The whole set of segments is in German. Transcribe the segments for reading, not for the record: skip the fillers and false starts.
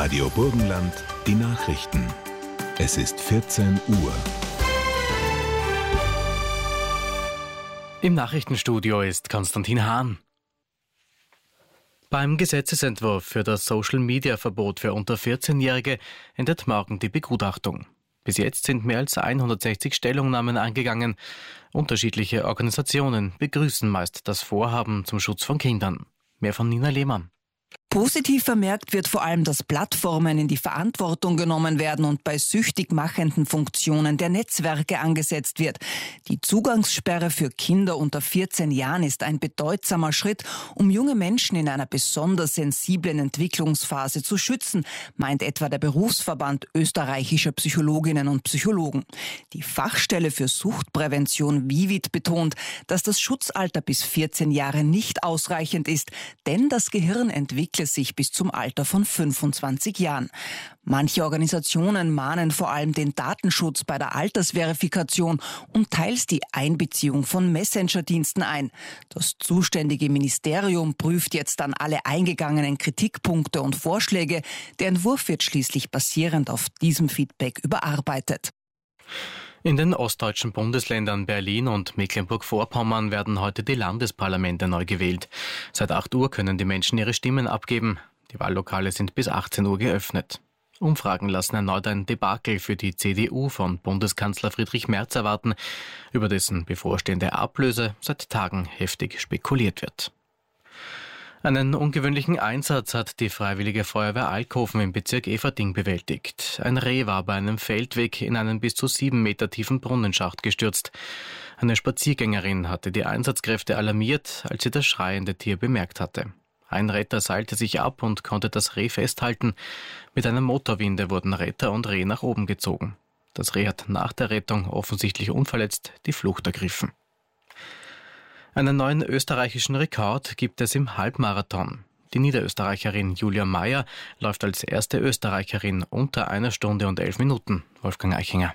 Radio Burgenland, die Nachrichten. Es ist 14 Uhr. Im Nachrichtenstudio ist Konstantin Hahn. Beim Gesetzesentwurf für das Social-Media-Verbot für unter 14-Jährige endet morgen die Begutachtung. Bis jetzt sind mehr als 160 Stellungnahmen eingegangen. Unterschiedliche Organisationen begrüßen meist das Vorhaben zum Schutz von Kindern. Mehr von Nina Lehmann. Positiv vermerkt wird vor allem, dass Plattformen in die Verantwortung genommen werden und bei süchtig machenden Funktionen der Netzwerke angesetzt wird. Die Zugangssperre für Kinder unter 14 Jahren ist ein bedeutsamer Schritt, um junge Menschen in einer besonders sensiblen Entwicklungsphase zu schützen, meint etwa der Berufsverband österreichischer Psychologinnen und Psychologen. Die Fachstelle für Suchtprävention VIVID betont, dass das Schutzalter bis 14 Jahre nicht ausreichend ist, denn das Gehirn entwickle sich bis zum Alter von 25 Jahren. Manche Organisationen mahnen vor allem den Datenschutz bei der Altersverifikation und teils die Einbeziehung von Messenger-Diensten ein. Das zuständige Ministerium prüft jetzt dann alle eingegangenen Kritikpunkte und Vorschläge. Der Entwurf wird schließlich basierend auf diesem Feedback überarbeitet. In den ostdeutschen Bundesländern Berlin und Mecklenburg-Vorpommern werden heute die Landesparlamente neu gewählt. Seit 8 Uhr können die Menschen ihre Stimmen abgeben. Die Wahllokale sind bis 18 Uhr geöffnet. Umfragen lassen erneut ein Debakel für die CDU von Bundeskanzler Friedrich Merz erwarten, über dessen bevorstehende Ablöse seit Tagen heftig spekuliert wird. Einen ungewöhnlichen Einsatz hat die Freiwillige Feuerwehr Alkoven im Bezirk Everding bewältigt. Ein Reh war bei einem Feldweg in einen bis zu 7 Meter tiefen Brunnenschacht gestürzt. Eine Spaziergängerin hatte die Einsatzkräfte alarmiert, als sie das schreiende Tier bemerkt hatte. Ein Retter seilte sich ab und konnte das Reh festhalten. Mit einer Motorwinde wurden Retter und Reh nach oben gezogen. Das Reh hat nach der Rettung offensichtlich unverletzt die Flucht ergriffen. Einen neuen österreichischen Rekord gibt es im Halbmarathon. Die Niederösterreicherin Julia Meyer läuft als erste Österreicherin unter 1 Stunde und 11 Minuten. Wolfgang Eichinger.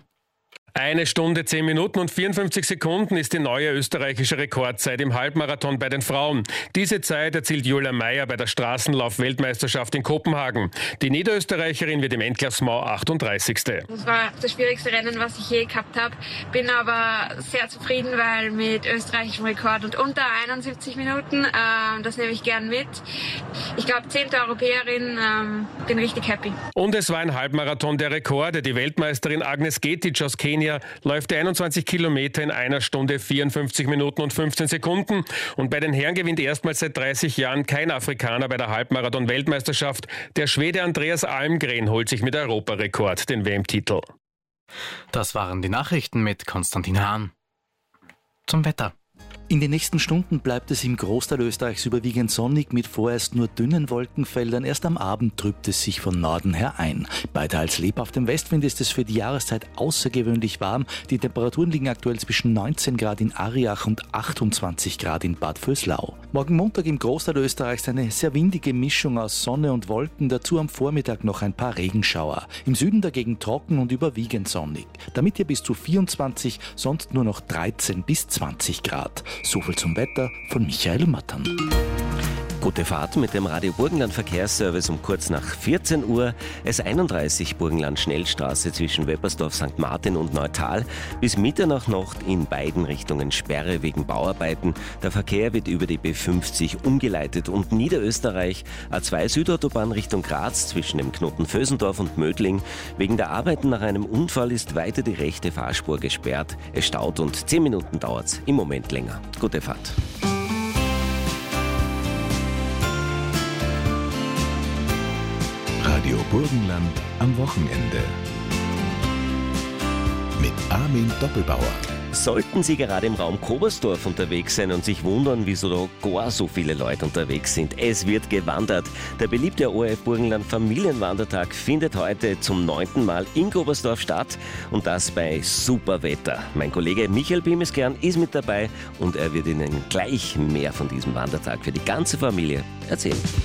1 Stunde, 10 Minuten und 54 Sekunden ist die neue österreichische Rekordzeit im Halbmarathon bei den Frauen. Diese Zeit erzielt Julia Meyer bei der Straßenlauf-Weltmeisterschaft in Kopenhagen. Die Niederösterreicherin wird im Endklassement 38. Das war das schwierigste Rennen, was ich je gehabt habe. Bin aber sehr zufrieden, weil mit österreichischem Rekord und unter 71 Minuten, das nehme ich gern mit. Ich glaube, 10. Europäerin, bin richtig happy. Und es war ein Halbmarathon der Rekorde. Die Weltmeisterin Agnes Getic aus Kenia läuft 21 Kilometer in 1 Stunde, 54 Minuten und 15 Sekunden. Und bei den Herren gewinnt erstmals seit 30 Jahren kein Afrikaner bei der Halbmarathon-Weltmeisterschaft. Der Schwede Andreas Almgren holt sich mit Europarekord den WM-Titel. Das waren die Nachrichten mit Konstantin Hahn. Zum Wetter. In den nächsten Stunden bleibt es im Großteil Österreichs überwiegend sonnig mit vorerst nur dünnen Wolkenfeldern. Erst am Abend trübt es sich von Norden her ein. Bei teils lebhaftem Westwind ist es für die Jahreszeit außergewöhnlich warm. Die Temperaturen liegen aktuell zwischen 19 Grad in Ariach und 28 Grad in Bad Vöslau. Morgen Montag im Großteil Österreichs eine sehr windige Mischung aus Sonne und Wolken. Dazu am Vormittag noch ein paar Regenschauer. Im Süden dagegen trocken und überwiegend sonnig. Damit hier bis zu 24, sonst nur noch 13 bis 20 Grad. So viel zum Wetter von Michael Mattern. Gute Fahrt mit dem Radio Burgenland Verkehrsservice um kurz nach 14 Uhr. S31 Burgenland Schnellstraße zwischen Weppersdorf, St. Martin und Neutal. Bis Mitternacht noch in beiden Richtungen Sperre wegen Bauarbeiten. Der Verkehr wird über die B50 umgeleitet und Niederösterreich A2 Südautobahn Richtung Graz zwischen dem Knoten Vösendorf und Mödling. Wegen der Arbeiten nach einem Unfall ist weiter die rechte Fahrspur gesperrt. Es staut und 10 Minuten dauert es im Moment länger. Gute Fahrt. Radio Burgenland am Wochenende. Mit Armin Doppelbauer. Sollten Sie gerade im Raum Kobersdorf unterwegs sein und sich wundern, wieso da gar so viele Leute unterwegs sind, es wird gewandert. Der beliebte ORF Burgenland Familienwandertag findet heute zum 9. Mal in Kobersdorf statt und das bei super Wetter. Mein Kollege Michael Bimeskern ist mit dabei und er wird Ihnen gleich mehr von diesem Wandertag für die ganze Familie erzählen.